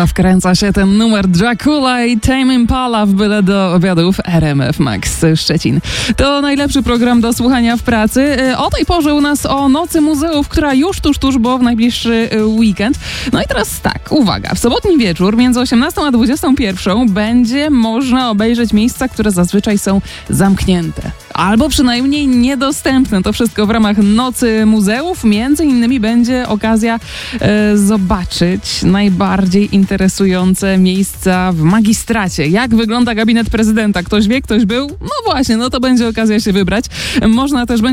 wkręca się ten numer Dracula i Tame Impala w byle do obiadów RMF Max Szczecin. To najlepszy program do słuchania w pracy. O tej porze u nas o Nocy Muzeów, która już tuż, bo w najbliższy weekend. No i teraz tak, uwaga, w sobotni wieczór między 18 a 21 będzie można obejrzeć miejsca, które zazwyczaj są zamknięte. Albo przynajmniej niedostępne. To wszystko w ramach Nocy Muzeów. Między innymi będzie okazja zobaczyć najbardziej interesujące miejsca w magistracie. Jak wygląda gabinet prezydenta? Ktoś wie, ktoś był? No właśnie, no to będzie okazja się wybrać. Można też